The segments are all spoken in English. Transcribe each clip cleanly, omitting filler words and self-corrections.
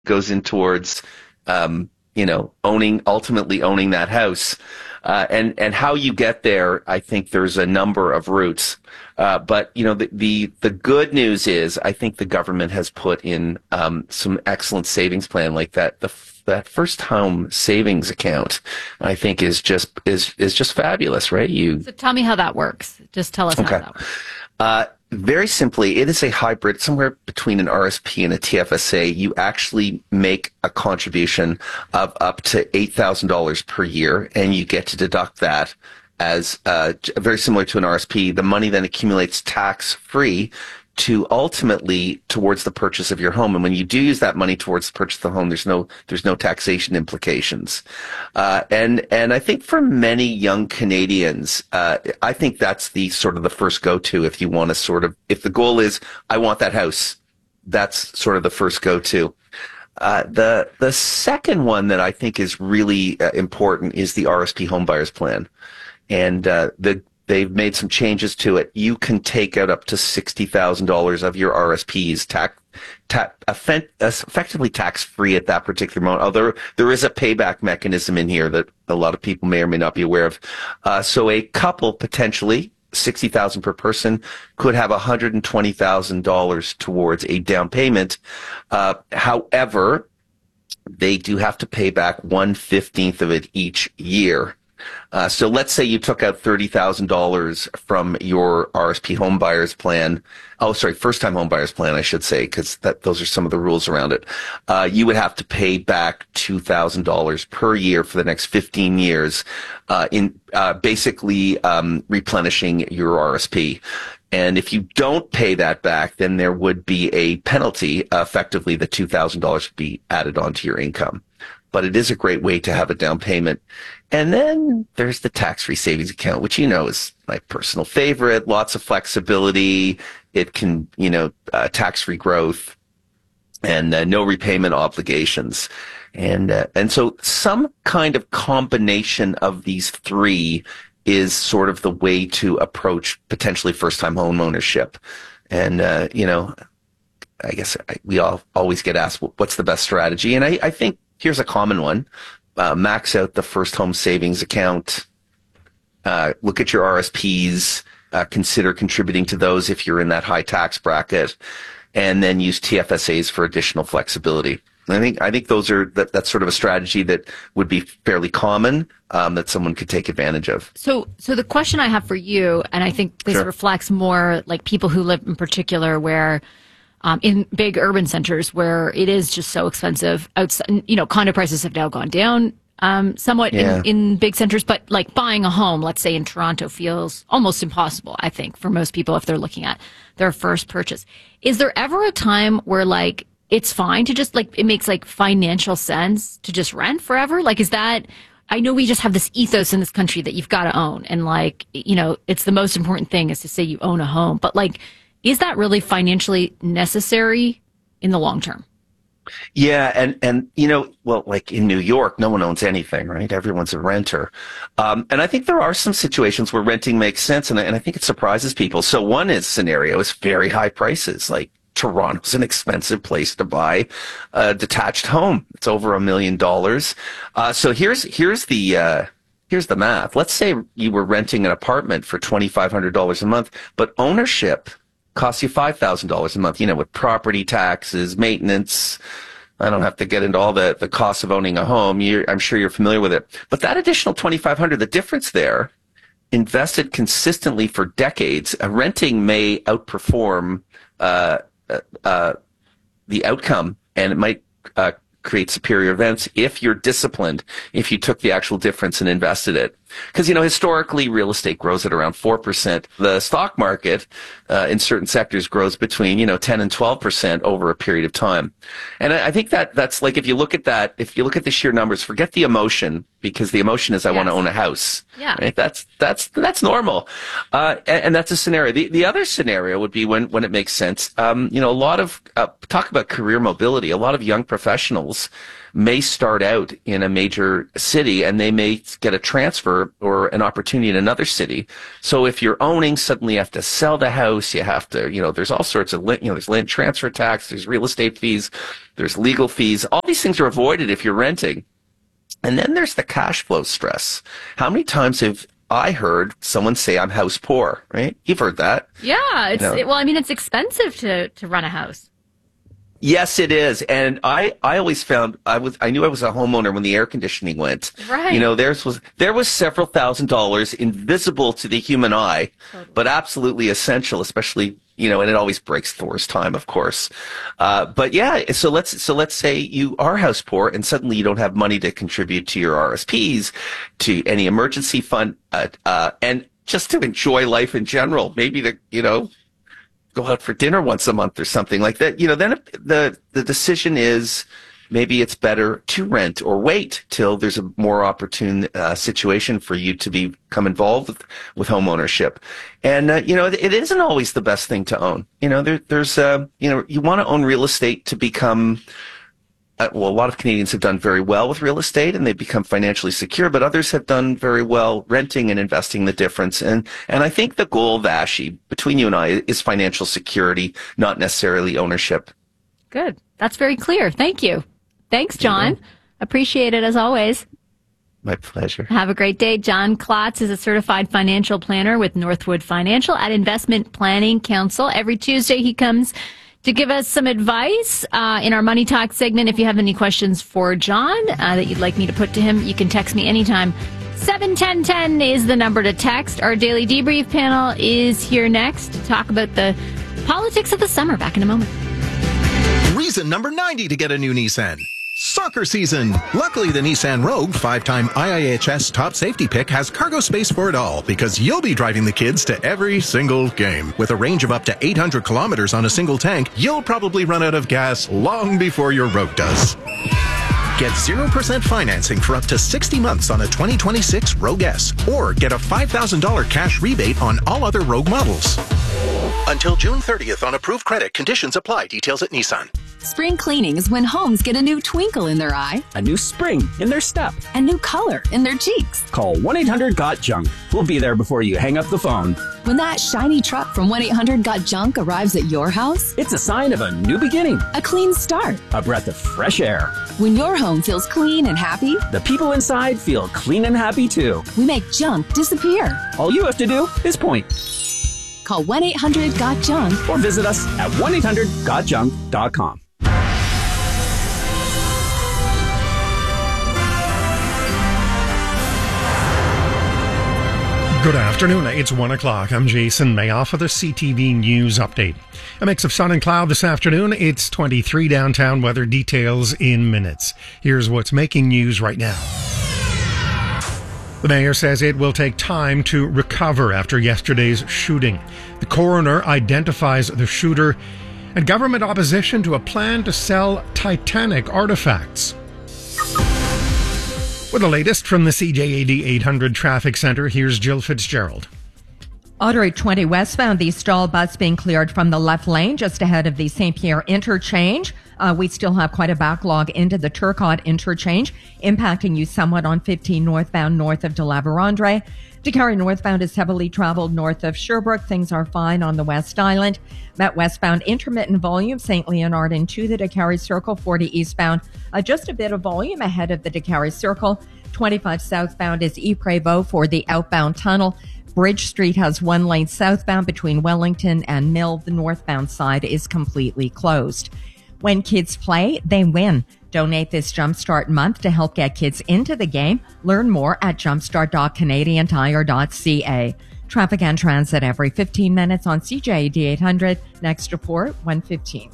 goes in towards, ultimately owning that house. And how you get there, I think there's a number of routes. But the good news is I think the government has put in some excellent savings plan like that. That first home savings account, I think, is just fabulous, right? So tell me how that works. Just tell us how that works. Very simply, it is a hybrid, somewhere between an RSP and a TFSA. You actually make a contribution of up to $8,000 per year, and you get to deduct that as very similar to an RSP. The money then accumulates tax-free to ultimately towards the purchase of your home. And when you do use that money towards the purchase of the home, there's no taxation implications. And I think for many young Canadians, I think that's the sort of the first go-to if you want to if the goal is, I want that house, that's sort of the first go-to. The second one that I think is really important is the RSP Homebuyers Plan. And they've made some changes to it. You can take out up to $60,000 of your RSPs, effectively tax-free at that particular moment. Although there is a payback mechanism in here that a lot of people may or may not be aware of. So a couple, potentially $60,000 per person, could have $120,000 towards a down payment. However, they do have to pay back 1/15 of it each year. So let's say you took out $30,000 from your RSP home buyers plan. Oh, sorry, first time home buyers plan, I should say, because those are some of the rules around it. You would have to pay back $2,000 per year for the next 15 years, basically replenishing your RSP. And if you don't pay that back, then there would be a penalty. Effectively, the $2,000 would be added onto your income. But it is a great way to have a down payment. And then there's the tax-free savings account, which is my personal favorite. Lots of flexibility. It can, tax-free growth and no repayment obligations. And so some kind of combination of these three is sort of the way to approach potentially first-time home ownership. And, I guess we all always get asked, what's the best strategy? And I think here's a common one. Max out the first home savings account. Look at your RSPs. Consider contributing to those if you're in that high tax bracket, and then use TFSAs for additional flexibility. And I think that's sort of a strategy that would be fairly common, that someone could take advantage of. So the question I have for you, and I think this reflects more like people who live in particular where in big urban centers where it is just so expensive. Outside, condo prices have now gone down somewhat in big centers, but like buying a home, let's say in Toronto, feels almost impossible, I think, for most people if they're looking at their first purchase. Is there ever a time where like it's fine to just it makes like financial sense to just rent forever? Like, is that, I know we just have this ethos in this country that you've got to own, and it's the most important thing is to say you own a home, but is that really financially necessary in the long term? Yeah. And like in New York, no one owns anything, right? Everyone's a renter. And I think there are some situations where renting makes sense. And I think it surprises people. So one scenario is very high prices. Like Toronto's an expensive place to buy a detached home. It's over $1 million. So here's the math. Let's say you were renting an apartment for $2,500 a month, but ownership costs you $5,000 a month, with property taxes, maintenance. I don't have to get into all the costs of owning a home. I'm sure you're familiar with it. But that additional $2,500, the difference there, invested consistently for decades, renting may outperform the outcome, and it might create superior events if you're disciplined, if you took the actual difference and invested it. Because, historically, real estate grows at around 4%. The stock market in certain sectors grows between, 10 and 12% over a period of time. And I think that's like, if you look at the sheer numbers, forget the emotion, because the emotion is I want to own a house. Yeah. Right? That's normal. And that's a scenario. The other scenario would be when it makes sense. A lot of, talk about career mobility. A lot of young professionals may start out in a major city and they may get a transfer or an opportunity in another city. So if you're owning, suddenly you have to sell the house. You have to, there's all sorts of, there's land transfer tax, there's real estate fees, there's legal fees. All these things are avoided if you're renting. And then there's the cash flow stress. How many times have I heard someone say I'm house poor, right? You've heard that. Yeah. It's expensive to run a house. Yes, it is. And I always found I knew I was a homeowner when the air conditioning went. Right. There was several $1,000s invisible to the human eye, but absolutely essential, especially, and it always breaks Thor's time, of course. But yeah, so let's say you are house poor and suddenly you don't have money to contribute to your RSPs, to any emergency fund, and just to enjoy life in general. Maybe go out for dinner once a month or something like that. Then the decision is maybe it's better to rent or wait till there's a more opportune situation for you to become involved with home ownership. And it isn't always the best thing to own. There's you want to own real estate to become. A lot of Canadians have done very well with real estate and they've become financially secure, but others have done very well renting and investing the difference. And I think the goal, Vashi, between you and I, is financial security, not necessarily ownership. Good. That's very clear. Thank you. Thanks, John. Appreciate it as always. My pleasure. Have a great day. John Klotz is a certified financial planner with Northwood Financial at Investment Planning Council. Every Tuesday he comes to give us some advice in our Money Talk segment. If you have any questions for John that you'd like me to put to him, you can text me anytime. 71010 is the number to text. Our daily debrief panel is here next to talk about the politics of the summer. Back in a moment. Reason number 90 to get a new Nissan. Soccer season. Luckily, the Nissan Rogue, 5-time IIHS top safety pick, has cargo space for it all because you'll be driving the kids to every single game. With a range of up to 800 kilometers on a single tank, you'll probably run out of gas long before your Rogue does. Get 0% financing for up to 60 months on a 2026 Rogue S, or get a $5,000 cash rebate on all other Rogue models. Until June 30th on approved credit. Conditions apply. Details at Nissan. Spring cleaning is when homes get a new twinkle in their eye, a new spring in their step, a new color in their cheeks. Call 1-800-GOT-JUNK. We'll be there before you hang up the phone. When that shiny truck from 1-800-GOT-JUNK arrives at your house, it's a sign of a new beginning, a clean start, a breath of fresh air. When your home feels clean and happy, the people inside feel clean and happy too. We make junk disappear. All you have to do is point. Call 1-800-GOT-JUNK or visit us at 1-800-GOT-JUNK.com. Good afternoon. It's 1 o'clock. I'm Jason Mayoff with a CTV News update. A mix of sun and cloud this afternoon. It's 23 downtown. Weather details in minutes. Here's what's making news right now. The mayor says it will take time to recover after yesterday's shooting. The coroner identifies the shooter, and government opposition to a plan to sell Titanic artifacts. With the latest from the CJAD 800 Traffic Center, here's Jill Fitzgerald. Route 20 westbound, the stall bus being cleared from the left lane just ahead of the St. Pierre interchange. We still have quite a backlog into the Turcotte interchange, impacting you somewhat on 15 northbound north of de la Vérendrye. DeCarry northbound is heavily traveled north of Sherbrooke. Things are fine on the West Island. Met westbound intermittent volume, St. Leonard into the DeCarry Circle. 40 eastbound, just a bit of volume ahead of the DeCarry Circle. 25 southbound is Ypres for the outbound tunnel. Bridge Street has one lane southbound between Wellington and Mill. The northbound side is completely closed. When kids play, they win. Donate this Jumpstart month to help get kids into the game. Learn more at jumpstart.canadiantire.ca. Traffic and transit every 15 minutes on CJAD 800. Next report, 1:15.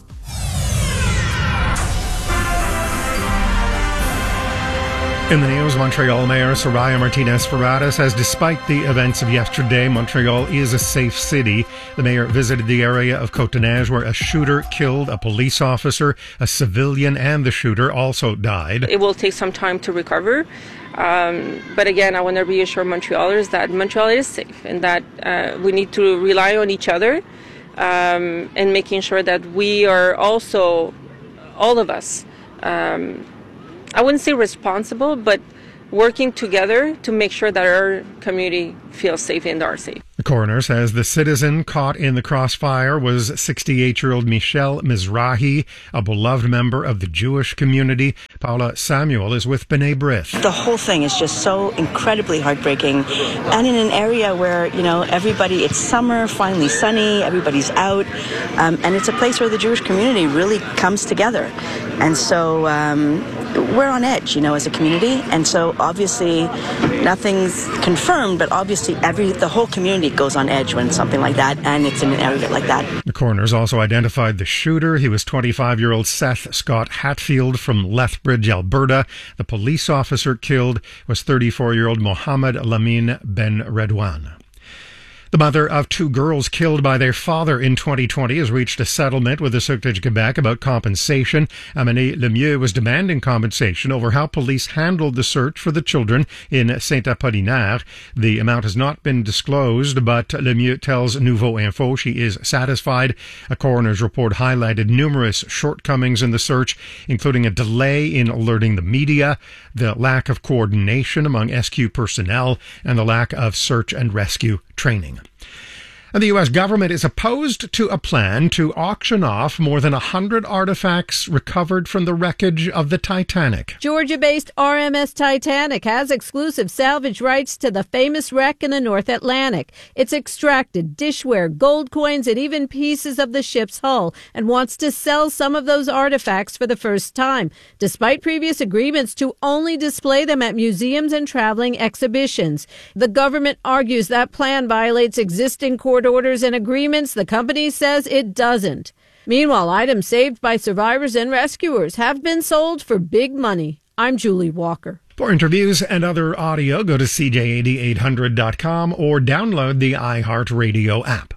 In the news, Montreal Mayor Soraya Martinez-Ferrada says despite the events of yesterday, Montreal is a safe city. The mayor visited the area of Côte-des-Neiges where a shooter killed a police officer, a civilian, and the shooter also died. It will take some time to recover. But again, I want to reassure Montrealers that Montreal is safe and that we need to rely on each other and making sure that we are also, all of us, I wouldn't say responsible, but working together to make sure that our community feels safe and are safe. The coroner says the citizen caught in the crossfire was 68-year-old Michelle Mizrahi, a beloved member of the Jewish community. Paula Samuel is with B'nai B'rith. The whole thing is just so incredibly heartbreaking. And in an area where, everybody, it's summer, finally sunny, everybody's out. And it's a place where the Jewish community really comes together. And so we're on edge, as a community. And so obviously nothing's confirmed, but obviously the whole community goes on edge when something like that, and it's in an area like that. The coroners also identified the shooter. He was 25-year-old Seth Scott Hatfield from Lethbridge, Alberta. The police officer killed was 34-year-old Mohammed Lamin Ben Redwan. The mother of 2 girls killed by their father in 2020 has reached a settlement with the Sûreté du Québec about compensation. Amélie Lemieux was demanding compensation over how police handled the search for the children in Saint-Apollinaire. The amount has not been disclosed, but Lemieux tells Nouveau Info she is satisfied. A coroner's report highlighted numerous shortcomings in the search, including a delay in alerting the media, the lack of coordination among SQ personnel, and the lack of search and rescue training. And the U.S. government is opposed to a plan to auction off more than 100 artifacts recovered from the wreckage of the Titanic. Georgia-based RMS Titanic has exclusive salvage rights to the famous wreck in the North Atlantic. It's extracted dishware, gold coins, and even pieces of the ship's hull, and wants to sell some of those artifacts for the first time, despite previous agreements to only display them at museums and traveling exhibitions. The government argues that plan violates existing court orders and agreements. The company says it doesn't. Meanwhile, items saved by survivors and rescuers have been sold for big money. I'm Julie Walker. For interviews and other audio, go to cj8800.com or download the iHeartRadio app.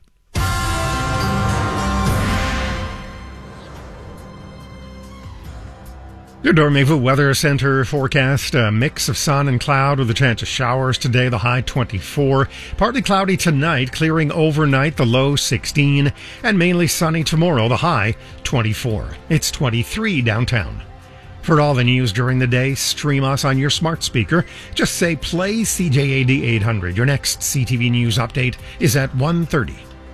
Your Dormevu Weather Center forecast, a mix of sun and cloud with a chance of showers today, the high 24. Partly cloudy tonight, clearing overnight, the low 16. And mainly sunny tomorrow, the high 24. It's 23 downtown. For all the news during the day, stream us on your smart speaker. Just say play CJAD 800. Your next CTV News update is at 1:30.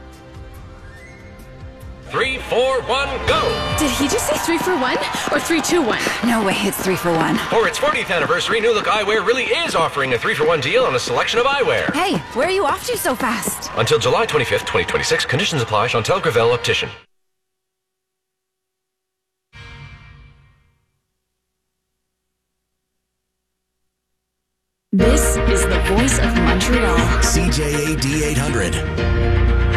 3, 4, 1, go! Did he just say 3 for 1 or 3, 2, 1? No way, it's 3 for 1. For its 40th anniversary, New Look Eyewear really is offering a 3 for 1 deal on a selection of eyewear. Hey, where are you off to so fast? Until July 25th, 2026. Conditions apply. Chantal Gravel, Optician. This is the voice of Montreal. CJAD 800.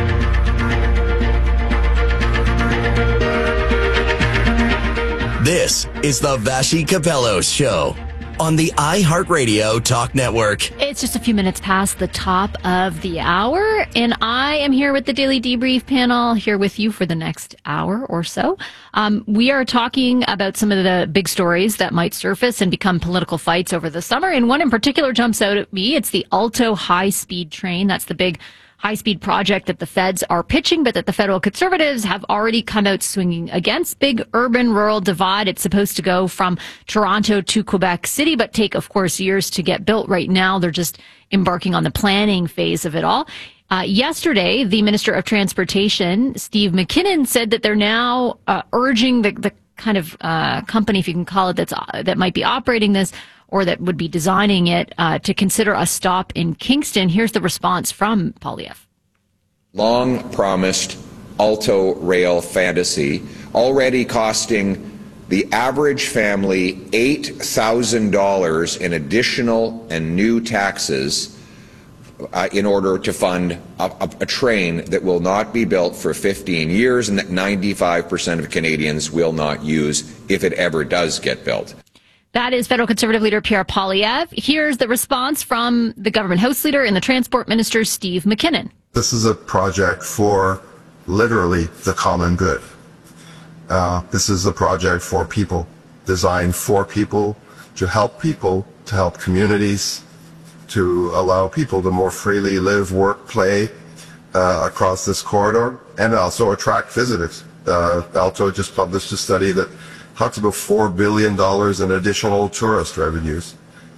This is the Vashi Capello Show on the iHeartRadio Talk Network. It's just a few minutes past the top of the hour, and I am here with the Daily Debrief panel, here with you for the next hour or so. We are talking about some of the big stories that might surface and become political fights over the summer, and one in particular jumps out at me. It's the Alto high-speed train. That's the big high-speed project that the feds are pitching, but that the federal conservatives have already come out swinging against. Big urban-rural divide. It's supposed to go from Toronto to Quebec City, but take, of course, years to get built. Right now, they're just embarking on the planning phase of it all. Yesterday, the Minister of Transportation, Steve McKinnon, said that they're now urging the kind of company, if you can call it, that might be operating this, or that would be designing it, to consider a stop in Kingston. Here's the response from Poilievre. Long promised Alto rail fantasy, already costing the average family $8,000 in additional and new taxes in order to fund a train that will not be built for 15 years and that 95% of Canadians will not use if it ever does get built. That is federal conservative leader Pierre Poilievre. Here's the response from the government House leader and the transport minister, Steve McKinnon. This is a project for literally the common good. This is a project for people, designed for people, to help communities, to allow people to more freely live, work, play across this corridor, and also attract visitors. Alto just published a study that talks about $4 billion in additional tourist revenues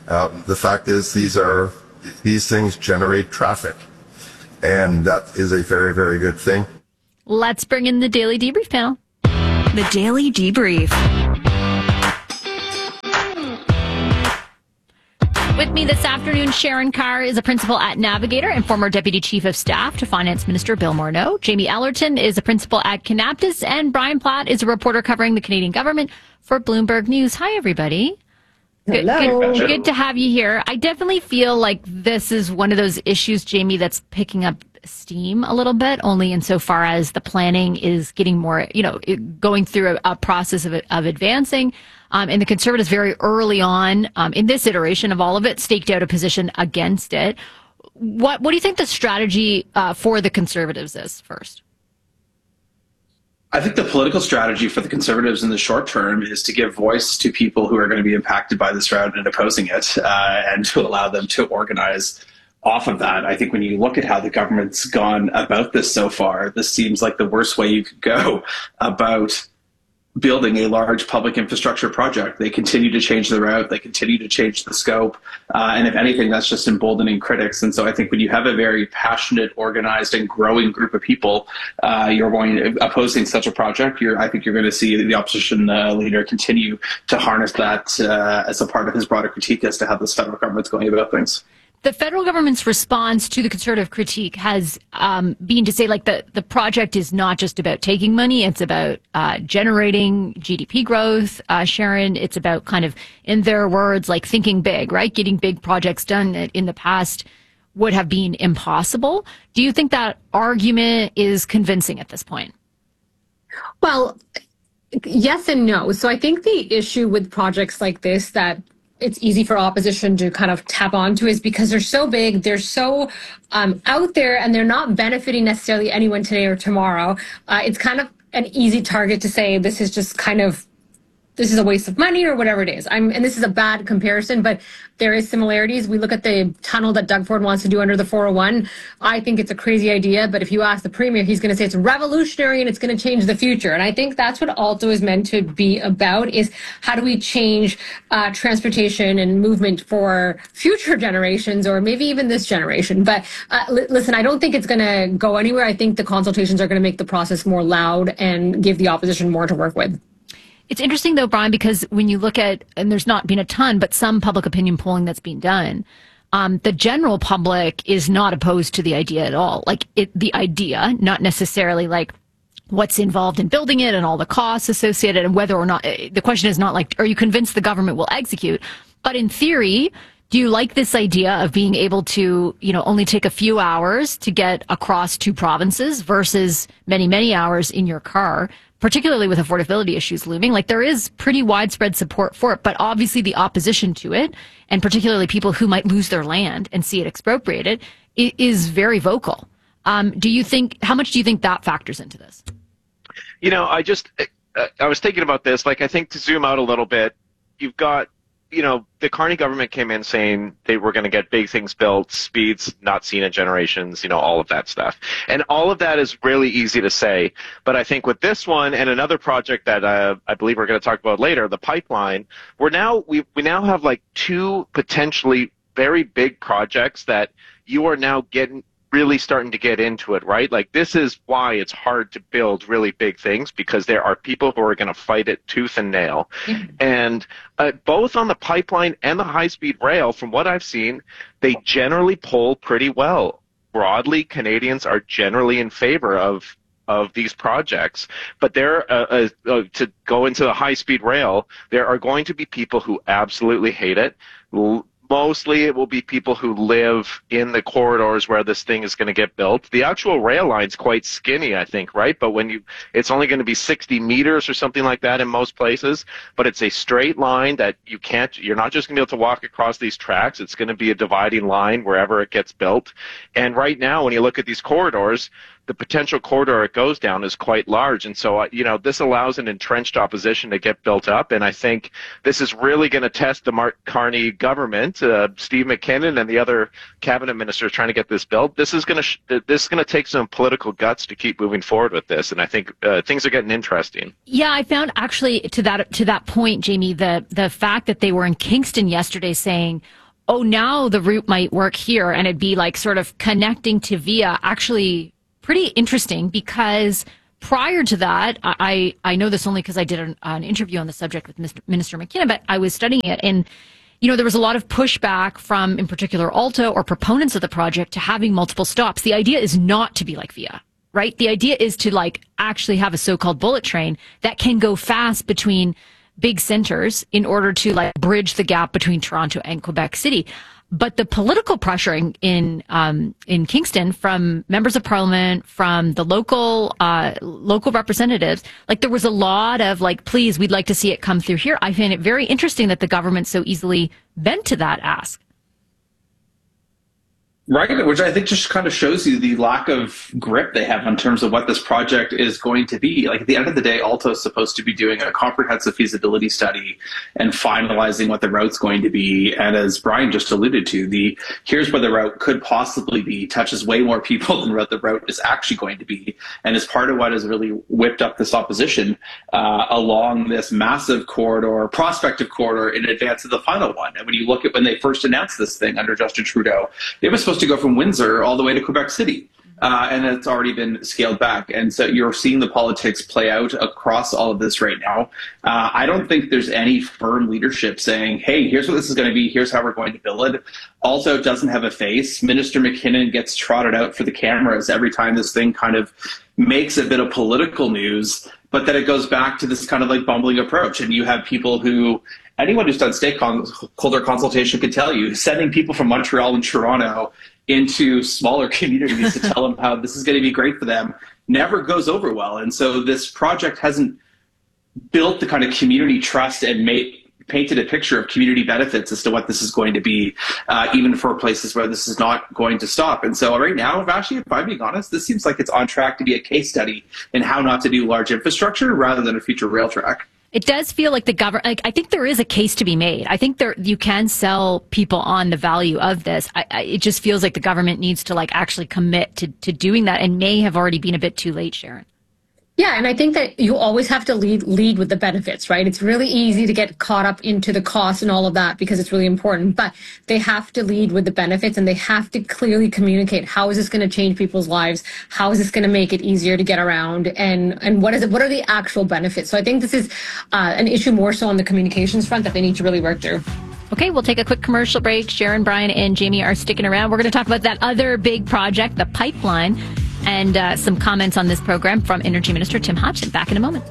The fact is, these things generate traffic, and that is a very, very good thing. Let's bring in the Daily Debrief panel. The Daily Debrief. With me this afternoon, Sharon Carr is a principal at Navigator and former Deputy Chief of Staff to Finance Minister Bill Morneau. Jamie Ellerton is a principal at Kanaptis, and Brian Platt is a reporter covering the Canadian government for Bloomberg News. Hi, everybody. Good to have you here. I definitely feel like this is one of those issues, Jamie, that's picking up steam a little bit, only insofar as the planning is getting more, going through a process of advancing. And the Conservatives very early on in this iteration of all of it staked out a position against it. What do you think the strategy for the Conservatives is first? I think the political strategy for the Conservatives in the short term is to give voice to people who are going to be impacted by this route and opposing it, and to allow them to organize off of that. I think when you look at how the government's gone about this so far, this seems like the worst way you could go about building a large public infrastructure project. They continue to change the route, they continue to change the scope, and if anything, that's just emboldening critics. And so I think when you have a very passionate, organized, and growing group of people opposing such a project, I think you're going to see the opposition leader continue to harness that as a part of his broader critique as to how this federal government's going about things. The federal government's response to the Conservative critique has been to say, like, the project is not just about taking money, it's about generating GDP growth. Sharon, it's about kind of, in their words, like thinking big, right? Getting big projects done that in the past would have been impossible. Do you think that argument is convincing at this point? Well, yes and no. So I think the issue with projects like this that it's easy for opposition to kind of tap onto is because they're so big, they're so out there, and they're not benefiting necessarily anyone today or tomorrow. It's kind of an easy target to say this is a waste of money or whatever it is. And this is a bad comparison, but there is similarities. We look at the tunnel that Doug Ford wants to do under the 401. I think it's a crazy idea, but if you ask the Premier, he's going to say it's revolutionary and it's going to change the future. And I think that's what Alto is meant to be about, is how do we change transportation and movement for future generations, or maybe even this generation. But listen, I don't think it's going to go anywhere. I think the consultations are going to make the process more loud and give the opposition more to work with. It's interesting, though, Brian, because when you look at, and there's not been a ton, but some public opinion polling that's been done, the general public is not opposed to the idea at all. Like, the idea, not necessarily like what's involved in building it and all the costs associated, and whether or not, the question is not like, are you convinced the government will execute? But in theory, do you like this idea of being able to, only take a few hours to get across two provinces versus many, many hours in your car? Particularly with affordability issues looming, like, there is pretty widespread support for it, but obviously the opposition to it, and particularly people who might lose their land and see it expropriated, is very vocal. How much do you think that factors into this? I was thinking about this, I think to zoom out a little bit, you've got, the Carney government came in saying they were going to get big things built, speeds not seen in generations, all of that stuff. And all of that is really easy to say. But I think with this one and another project that I believe we're going to talk about later, the pipeline, we now have two potentially very big projects that you are now really starting to get into it, right? This is why it's hard to build really big things, because there are people who are going to fight it tooth and nail. Mm-hmm. And both on the pipeline and the high-speed rail, from what I've seen, they generally poll pretty well. Broadly, Canadians are generally in favor of these projects. But to go into the high-speed rail, there are going to be people who absolutely hate it. Mostly it will be people who live in the corridors where this thing is going to get built. The actual rail line's quite skinny, I think, right? But it's only going to be 60 meters or something like that in most places. But it's a straight line that you're not just going to be able to walk across these tracks. It's going to be a dividing line wherever it gets built. And right now, when you look at these corridors, the potential corridor it goes down is quite large. And so, this allows an entrenched opposition to get built up. And I think this is really going to test the Mark Carney government, Steve McKinnon and the other cabinet ministers trying to get this built. This is going to take some political guts to keep moving forward with this. And I think things are getting interesting. Yeah, I found actually to that point, Jamie, the fact that they were in Kingston yesterday saying, oh, now the route might work here and it'd be like sort of connecting to Via, actually pretty interesting, because prior to that, I know this only because I did an interview on the subject with Minister McKinnon, but I was studying it, and there was a lot of pushback from, in particular, Alto or proponents of the project to having multiple stops. The idea is not to be like Via, right? The idea is to actually have a so-called bullet train that can go fast between big centers in order to bridge the gap between Toronto and Quebec City. But the political pressure in Kingston from members of parliament, from the local representatives, there was a lot of please, we'd like to see it come through here. I find it very interesting that the government so easily bent to that ask. Right, which I think just kind of shows you the lack of grip they have in terms of what this project is going to be. At the end of the day, Alto is supposed to be doing a comprehensive feasibility study and finalizing what the route's going to be. And as Brian just alluded to, here's where the route could possibly be touches way more people than what the route is actually going to be. And is part of what has really whipped up this opposition along this massive corridor, prospective corridor, in advance of the final one. And when you look at when they first announced this thing under Justin Trudeau, it was supposed to go from Windsor all the way to Quebec City. And it's already been scaled back. And so you're seeing the politics play out across all of this right now. I don't think there's any firm leadership saying, hey, here's what this is going to be. Here's how we're going to build it. Also, it doesn't have a face. Minister McKinnon gets trotted out for the cameras every time this thing kind of makes a bit of political news. But then it goes back to this kind of bumbling approach. And you have people who, anyone who's done stakeholder consultation could tell you, sending people from Montreal and Toronto into smaller communities to tell them how this is going to be great for them never goes over well. And so this project hasn't built the kind of community trust and painted a picture of community benefits as to what this is going to be, even for places where this is not going to stop. And so right now, Vashi, if I'm being honest, this seems like it's on track to be a case study in how not to do large infrastructure rather than a future rail track. It does feel like the government, I think there is a case to be made. I think you can sell people on the value of this. It just feels like the government needs to actually commit to doing that, and may have already been a bit too late, Sharon. Yeah, and I think that you always have to lead with the benefits, right? It's really easy to get caught up into the cost and all of that because it's really important, but they have to lead with the benefits, and they have to clearly communicate how is this going to change people's lives, how is this going to make it easier to get around, and what are the actual benefits. So I think this is an issue more so on the communications front that they need to really work through. Okay, we'll take a quick commercial break. Sharon, Brian, and Jamie are sticking around. We're going to talk about that other big project, the pipeline, and some comments on this program from Energy Minister Tim Hodgson. Back in a moment.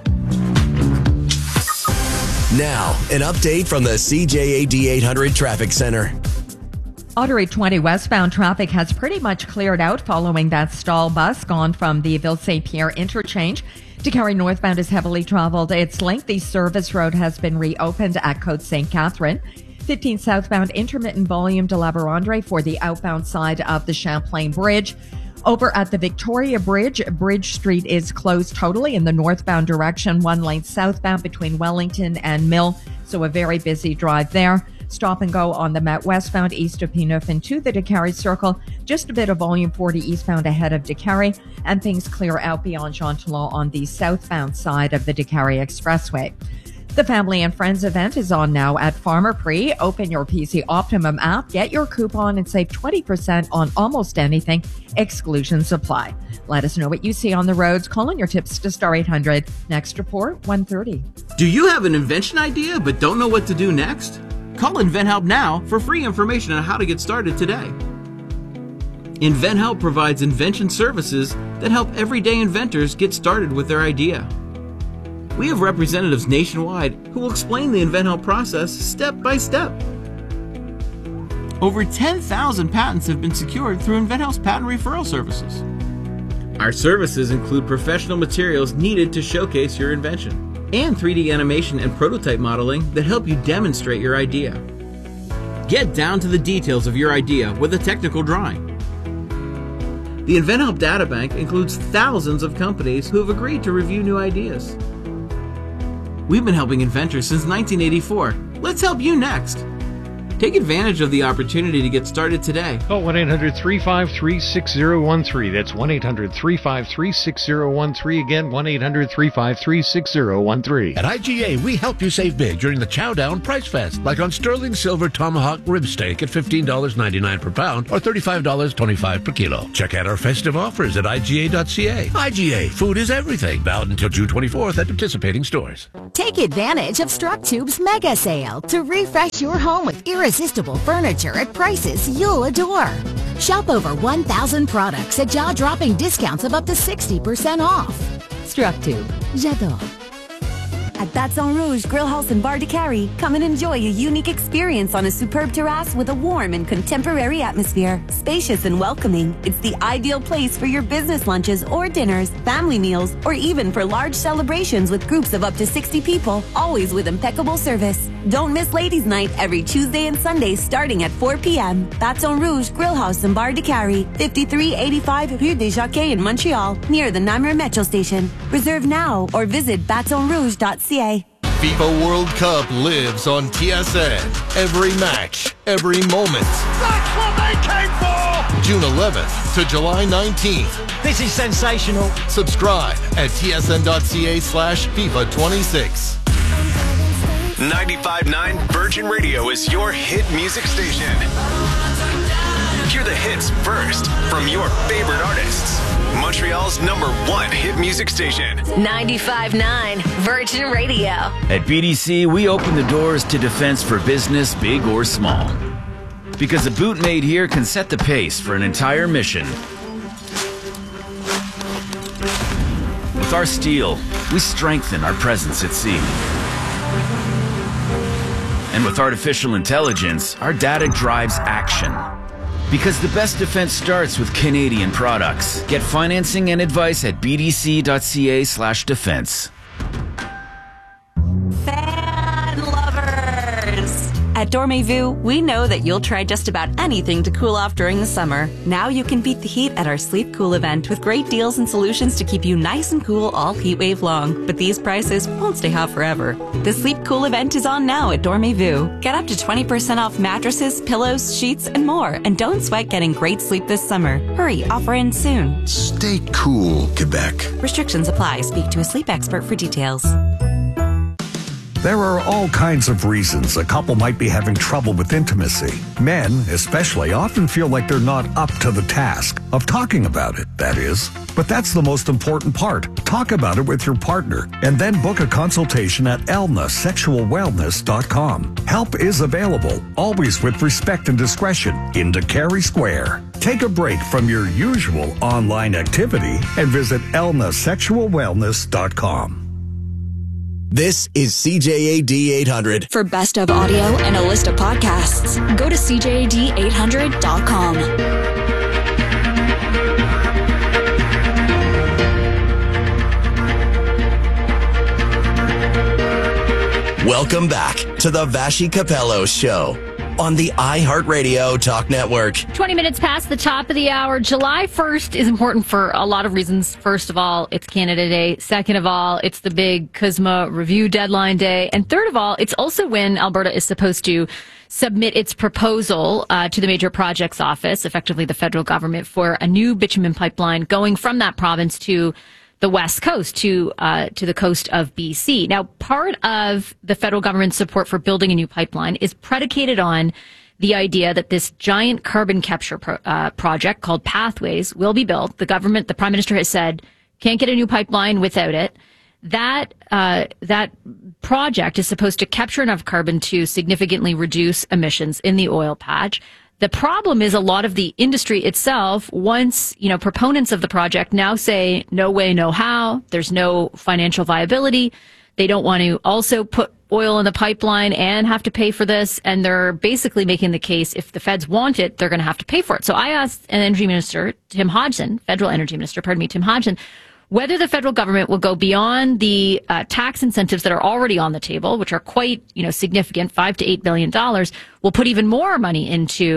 Now, an update from the CJAD 800 Traffic Center. Artery 20 westbound traffic has pretty much cleared out following that stall bus gone from the Ville-Saint-Pierre interchange. Décarie northbound is heavily traveled. Its lengthy service road has been reopened at Côte St. Catherine. 15 southbound intermittent volume to La Vérendrye for the outbound side of the Champlain Bridge. Over at the Victoria Bridge, Bridge Street is closed totally in the northbound direction, one lane southbound between Wellington and Mill, so a very busy drive there. Stop and go on the Met westbound east of P9 and to the Décarie Circle. Just a bit of volume 40 eastbound ahead of Décarie, and things clear out beyond Jean Talon on the southbound side of the Décarie Expressway. The Family and Friends event is on now at Pharmaprix. Open your PC Optimum app, get your coupon, and save 20% on almost anything. Exclusions apply. Let us know what you see on the roads. Call in your tips to Star 800. Next report, 1:30. Do you have an invention idea but don't know what to do next? Call InventHelp now for free information on how to get started today. InventHelp provides invention services that help everyday inventors get started with their idea. We have representatives nationwide who will explain the InventHelp process step by step. Over 10,000 patents have been secured through InventHelp's patent referral services. Our services include professional materials needed to showcase your invention, and 3D animation and prototype modeling that help you demonstrate your idea. Get down to the details of your idea with a technical drawing. The InventHelp Databank includes thousands of companies who have agreed to review new ideas. We've been helping inventors since 1984. Let's help you next. Take advantage of the opportunity to get started today. Call 1-800-353-6013. That's 1-800-353-6013. Again, 1-800-353-6013. At IGA, we help you save big during the Chowdown Price Fest, like on Sterling Silver Tomahawk Rib Steak at $15.99 per pound or $35.25 per kilo. Check out our festive offers at IGA.ca. IGA, food is everything. Valid until June 24th at participating stores. Take advantage of StruckTube's mega sale to refresh your home with irresistible furniture at prices you'll adore. Shop over 1,000 products at jaw-dropping discounts of up to 60% off. StruckTube. J'adore. At Baton Rouge Grill House and Bar de Carry, come and enjoy a unique experience on a superb terrace with a warm and contemporary atmosphere. Spacious and welcoming, it's the ideal place for your business lunches or dinners, family meals, or even for large celebrations with groups of up to 60 people, always with impeccable service. Don't miss Ladies' Night every Tuesday and Sunday starting at 4 p.m. Baton Rouge Grill House and Bar de Carry, 5385 Rue des Jockeys in Montreal, near the Namur Metro Station. Reserve now or visit batonrouge.ca. FIFA World Cup lives on TSN. Every match, every moment. That's what they came for! June 11th to July 19th. This is sensational. Subscribe at tsn.ca/FIFA26. 95.9 Virgin Radio is your hit music station. Hear the hits first from your favorite artists. Montreal's #1 hit music station. 95.9 Virgin Radio. At BDC, we open the doors to defense for business, big or small. Because a boot made here can set the pace for an entire mission. With our steel, we strengthen our presence at sea. And with artificial intelligence, our data drives action. Because the best defense starts with Canadian products. Get financing and advice at bdc.ca/defense. Fan lovers! At Dormez-vous, we know that you'll try just about anything to cool off during the summer. Now you can beat the heat at our Sleep Cool event with great deals and solutions to keep you nice and cool all heat wave long. But these prices won't stay hot forever. The Sleep Cool event is on now at Dormez-vous. Get up to 20% off mattresses, pillows, sheets, and more. And don't sweat getting great sleep this summer. Hurry, offer ends soon. Stay cool, Quebec. Restrictions apply. Speak to a sleep expert for details. There are all kinds of reasons a couple might be having trouble with intimacy. Men, especially, often feel like they're not up to the task of talking about it, that is. But that's the most important part. Talk about it with your partner and then book a consultation at elnasexualwellness.com. Help is available, always with respect and discretion, in Carey Square. Take a break from your usual online activity and visit elnasexualwellness.com. This is CJAD 800. For best of audio and a list of podcasts, go to CJAD800.com. Welcome back to the Vashi Capello Show on the iHeartRadio Talk Network. 20 minutes past the top of the hour. July 1st is important for a lot of reasons. First of all, it's Canada Day. Second of all, it's the big CUSMA review deadline day. And third of all, it's also when Alberta is supposed to submit its proposal to the Major Projects Office, effectively the federal government, for a new bitumen pipeline going from that province to the West Coast, to the coast of BC. Now, part of the federal government's support for building a new pipeline is predicated on the idea that this giant carbon capture project called Pathways will be built. The government, the Prime Minister has said, can't get a new pipeline without it. That project is supposed to capture enough carbon to significantly reduce emissions in the oil patch. The problem is a lot of the industry itself, once, proponents of the project now say, no way, no how, there's no financial viability. They don't want to also put oil in the pipeline and have to pay for this. And they're basically making the case, if the feds want it, they're going to have to pay for it. So I asked Energy Minister Tim Hodgson, Federal Energy Minister, Tim Hodgson, whether the federal government will go beyond the tax incentives that are already on the table, which are quite, significant, $5 to $8 billion, will put even more money into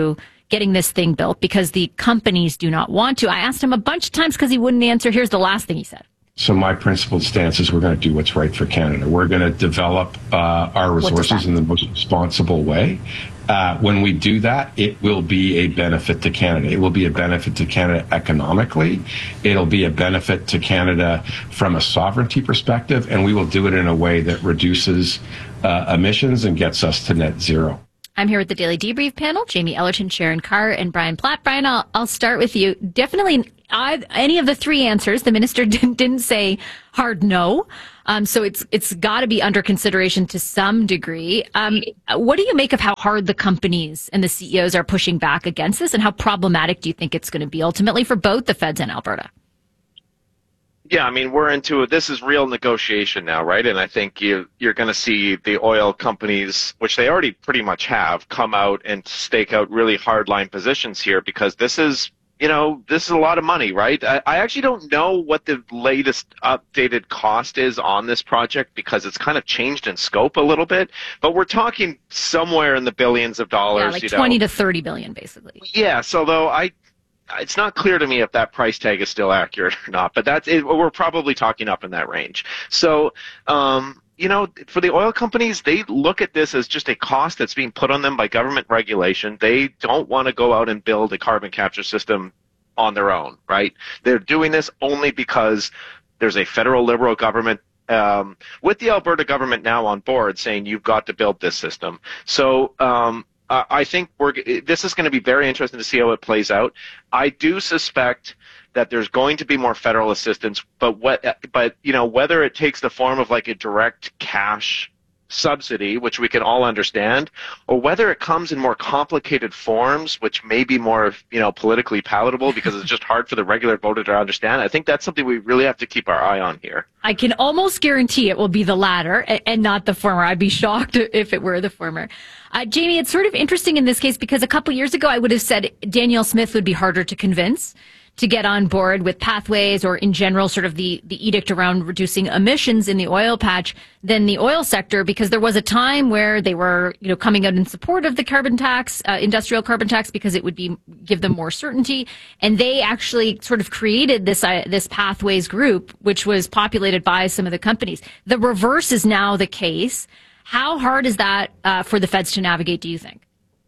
getting this thing built because the companies do not want to. I asked him a bunch of times because he wouldn't answer. Here's the last thing he said. So my principled stance is we're going to do what's right for Canada. We're going to develop our resources in the most responsible way. When we do that, it will be a benefit to Canada. It will be a benefit to Canada economically. It'll be a benefit to Canada from a sovereignty perspective, and we will do it in a way that reduces emissions and gets us to net zero. I'm here with the Daily Debrief panel, Jamie Ellerton, Sharon Carr, and Brian Platt. Brian, I'll start with you. Definitely any of the three answers. The minister didn't say hard no. So it's got to be under consideration to some degree. What do you make of how hard the companies and the CEOs are pushing back against this, and how problematic do you think it's going to be ultimately for both the feds and Alberta? Yeah, I mean, this is real negotiation now, right? And I think you're going to see the oil companies, which they already pretty much have, come out and stake out really hardline positions here, because this is a lot of money, right? I actually don't know what the latest updated cost is on this project, because it's kind of changed in scope a little bit, but we're talking somewhere in the billions of dollars. Yeah, like 20 to 30 billion, basically. Yes, although it's not clear to me if that price tag is still accurate or not, but we're probably talking up in that range. So, for the oil companies, they look at this as just a cost that's being put on them by government regulation. They don't want to go out and build a carbon capture system on their own, right? They're doing this only because there's a federal Liberal government with the Alberta government now on board saying you've got to build this system. So, I think this is going to be very interesting to see how it plays out. I do suspect that there's going to be more federal assistance, but whether it takes the form of like a direct cash subsidy, which we can all understand, or whether it comes in more complicated forms, which may be more, politically palatable because it's just hard for the regular voter to understand. I think that's something we really have to keep our eye on here. I can almost guarantee it will be the latter and not the former. I'd be shocked if it were the former. Jamie, it's sort of interesting in this case because a couple years ago I would have said Danielle Smith would be harder to convince to get on board with pathways or in general sort of the edict around reducing emissions in the oil patch than the oil sector, because there was a time where they were, coming out in support of the carbon tax, industrial carbon tax, because it would give them more certainty. And they actually sort of created this pathways group, which was populated by some of the companies. The reverse is now the case. How hard is that for the feds to navigate, do you think?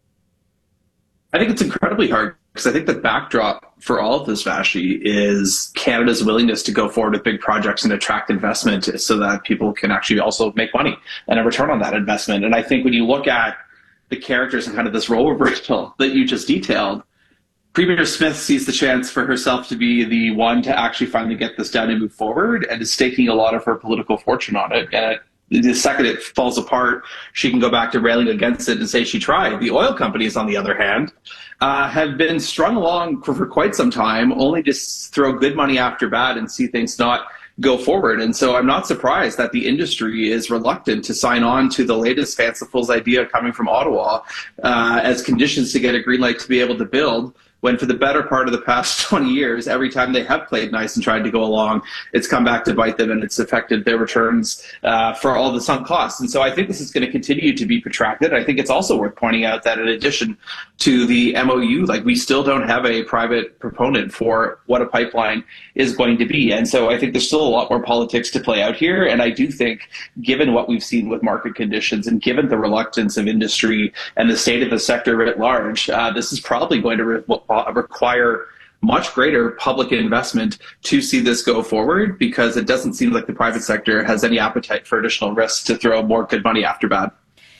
I think it's incredibly hard, because I think the backdrop for all of this, Vashi, is Canada's willingness to go forward with big projects and attract investment so that people can actually also make money and a return on that investment. And I think when you look at the characters and kind of this role reversal that you just detailed, Premier Smith sees the chance for herself to be the one to actually finally get this done and move forward, and is staking a lot of her political fortune on it. And the second it falls apart, she can go back to railing against it and say she tried. The oil companies, on the other hand, have been strung along for quite some time, only to throw good money after bad and see things not go forward. And so I'm not surprised that the industry is reluctant to sign on to the latest fanciful idea coming from Ottawa as conditions to get a green light to be able to build, when for the better part of the past 20 years, every time they have played nice and tried to go along, it's come back to bite them, and it's affected their returns for all the sunk costs. And so I think this is going to continue to be protracted. I think it's also worth pointing out that in addition to the MOU, we still don't have a private proponent for what a pipeline is going to be. And so I think there's still a lot more politics to play out here. And I do think, given what we've seen with market conditions and given the reluctance of industry and the state of the sector at large, this is probably going to require much greater public investment to see this go forward, because it doesn't seem like the private sector has any appetite for additional risks to throw more good money after bad.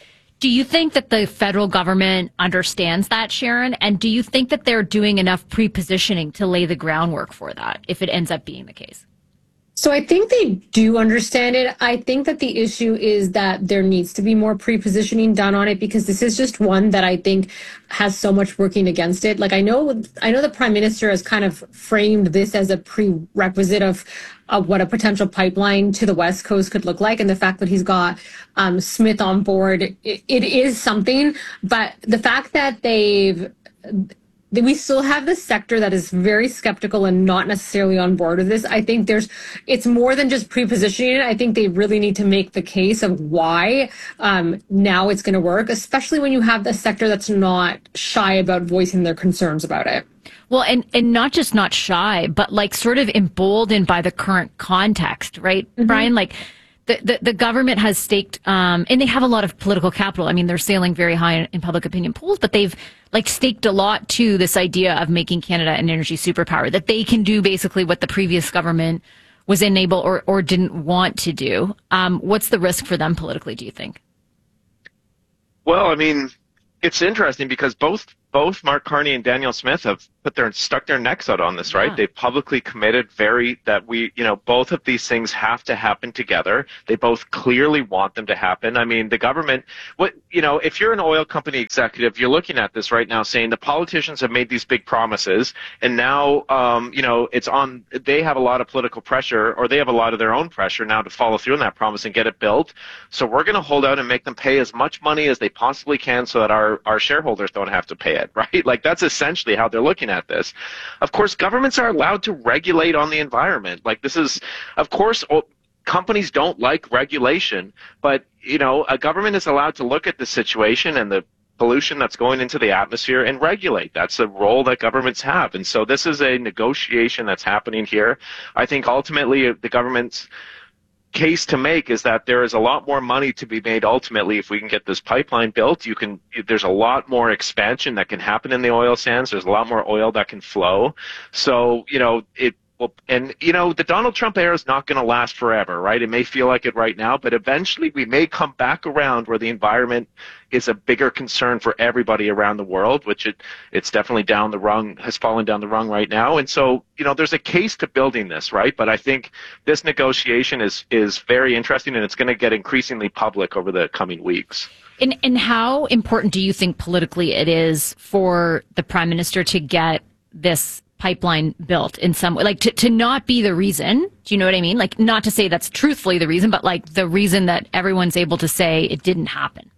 Do you think that the federal government understands that, Sharon? And do you think that they're doing enough pre-positioning to lay the groundwork for that, if it ends up being the case? So I think they do understand it. I think that the issue is that there needs to be more pre-positioning done on it, because this is just one that I think has so much working against it. I know the Prime Minister has kind of framed this as a prerequisite of what a potential pipeline to the West Coast could look like. And the fact that he's got Smith on board, it is something. But the fact that they've we still have this sector that is very skeptical and not necessarily on board with this. I think it's more than just pre-positioning it. I think they really need to make the case of why now it's going to work, especially when you have the sector that's not shy about voicing their concerns about it. Well, and not just not shy, but like sort of emboldened by the current context, right, Brian? Like the government has staked, and they have a lot of political capital. I mean, they're sailing very high in public opinion polls, but they've like staked a lot to this idea of making Canada an energy superpower, that they can do basically what the previous government was unable or didn't want to do. What's the risk for them politically, do you think? Well, I mean, it's interesting because both Mark Carney and Danielle Smith have stuck their necks out on this, right? They publicly committed both of these things have to happen together. They both clearly want them to happen. I mean, the government, if you're an oil company executive, you're looking at this right now saying the politicians have made these big promises and now, they have a lot of political pressure, or they have a lot of their own pressure now to follow through on that promise and get it built. So we're going to hold out and make them pay as much money as they possibly can so that our shareholders don't have to pay it, right? Like that's essentially how they're looking at this. Of course, governments are allowed to regulate on the environment. Like this is, of course, companies don't like regulation, but a government is allowed to look at the situation and the pollution that's going into the atmosphere and regulate. That's a role that governments have. And so this is a negotiation that's happening here. I think ultimately the government's case to make is that there is a lot more money to be made ultimately if we can get this pipeline built. There's a lot more expansion that can happen in the oil sands. There's a lot more oil that can flow. So, the Donald Trump era is not going to last forever, right? It may feel like it right now, but eventually we may come back around where the environment is a bigger concern for everybody around the world, which it's definitely has fallen down the rung right now. And so, there's a case to building this, right? But I think this negotiation is very interesting, and it's going to get increasingly public over the coming weeks. And how important do you think politically it is for the Prime Minister to get this pipeline built in some way, like to not be the reason? Do you know what I mean? Like not to say that's truthfully the reason, but like the reason that everyone's able to say it didn't happen.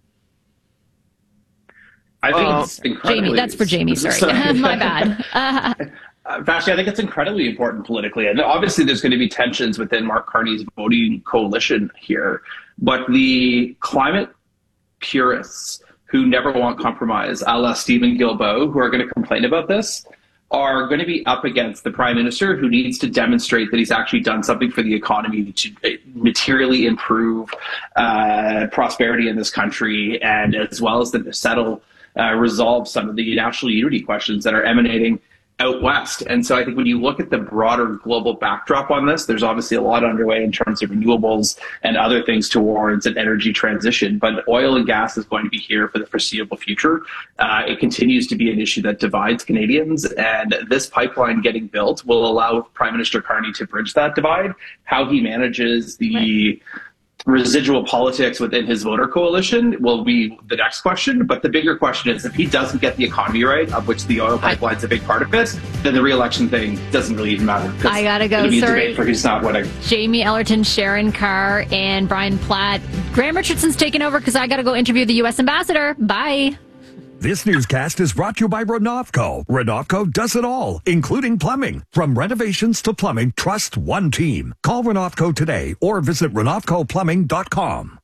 I think it's incredibly... Jamie, that's for Jamie, sorry. My bad. Vashi, I think it's incredibly important politically. And obviously there's going to be tensions within Mark Carney's voting coalition here. But the climate purists who never want compromise, a la Stephen Guilbeault, who are going to complain about this, are going to be up against the Prime Minister, who needs to demonstrate that he's actually done something for the economy to materially improve prosperity in this country, and as well as to resolve some of the national unity questions that are emanating out west. And so I think when you look at the broader global backdrop on this, there's obviously a lot underway in terms of renewables and other things towards an energy transition. But oil and gas is going to be here for the foreseeable future. It continues to be an issue that divides Canadians. And this pipeline getting built will allow Prime Minister Carney to bridge that divide. How he manages the residual politics within his voter coalition will be the next question. But the bigger question is, if he doesn't get the economy right, of which the oil pipeline's a big part of it, then the re-election thing doesn't really even matter. I gotta go. It'll be a debate for who's not winning. Jamie Ellerton, Sharon Carr, and Brian Platt. Graham Richardson's taking over because I gotta go interview the U.S. ambassador. Bye. This newscast is brought to you by Renovco. Renovco does it all, including plumbing. From renovations to plumbing, trust one team. Call Renovco today or visit RenovcoPlumbing.com.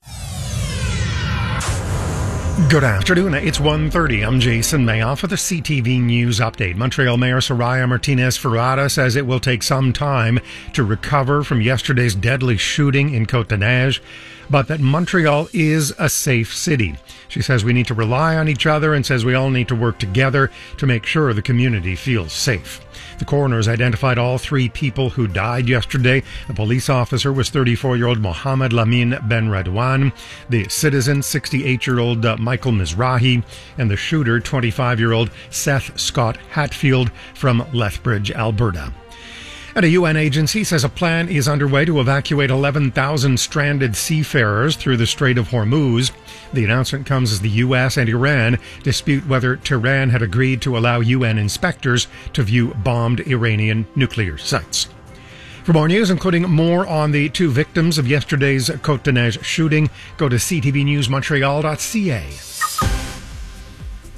Good afternoon. It's 1:30. I'm Jason Mayoff with the CTV News Update. Montreal Mayor Soraya Martinez-Ferrara says it will take some time to recover from yesterday's deadly shooting in Côte-des-Neiges, but that Montreal is a safe city. She says we need to rely on each other and says we all need to work together to make sure the community feels safe. The coroners identified all three people who died yesterday. The police officer was 34-year-old Mohammed Lamin Ben Redouane, the citizen 68-year-old Michael Mizrahi, and the shooter 25-year-old Seth Scott Hatfield from Lethbridge, Alberta. And a UN agency says a plan is underway to evacuate 11,000 stranded seafarers through the Strait of Hormuz. The announcement comes as the U.S. and Iran dispute whether Tehran had agreed to allow UN inspectors to view bombed Iranian nuclear sites. For more news, including more on the two victims of yesterday's Côte-des-Neiges shooting, go to ctvnewsmontreal.ca.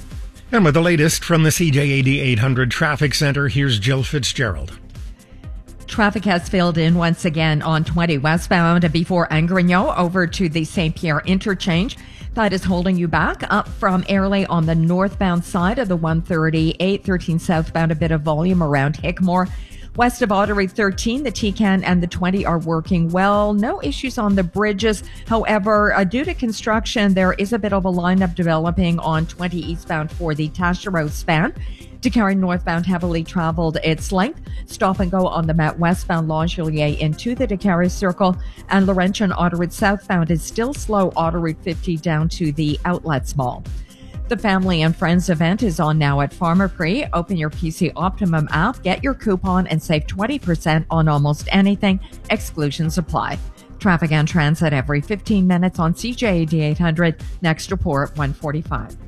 And with the latest from the CJAD 800 Traffic Center, here's Jill Fitzgerald. Traffic has filled in once again on 20 westbound before Angrignon over to the St. Pierre interchange. That is holding you back up from Airlie on the northbound side of the 138. 13 southbound, a bit of volume around Hickmore. West of Ottery 13, the T-Can and the 20 are working well. No issues on the bridges. However, due to construction, there is a bit of a lineup developing on 20 eastbound for the Taschereau span. To carry northbound heavily traveled its length. Stop and go on the Met westbound Langelier into the DeCarry Circle. And Laurentian Ottery southbound is still slow. Ottery 50 down to the Outlets Mall. The Family and Friends event is on now at Pharmaprix. Open your PC Optimum app, get your coupon, and save 20% on almost anything. Exclusions apply. Traffic and transit every 15 minutes on CJAD 800. Next report, 1:45.